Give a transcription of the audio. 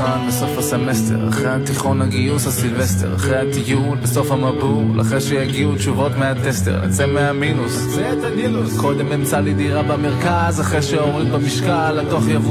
מבחן בסוף הסמסטר, אחרי התיכון הגיוס הסילבסטר, אחרי הטיול בסוף המבול, אחרי שיגיעו תשובות מהטסטר, נצא מהמינוס, נצא את הנילוס, קודם אמצא לי דירה במרכז, אחרי שהוריד במשקל לתוך יבוא